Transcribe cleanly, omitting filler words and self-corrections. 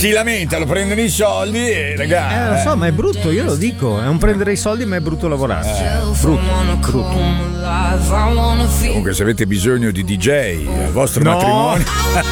si lamentano, prendono i soldi e ragazzi. Lo so, ma è brutto, io lo dico. È un prendere i soldi, ma è brutto lavorarci. Brutto. Comunque, se avete bisogno di DJ al vostro No. matrimonio.